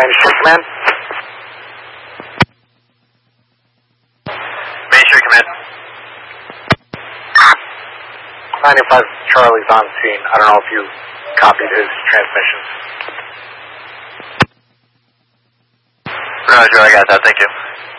Main Street Command. Main Street Command. 95 Charlie's on scene. I don't know if you copied his transmissions. Roger, I got that. Thank you.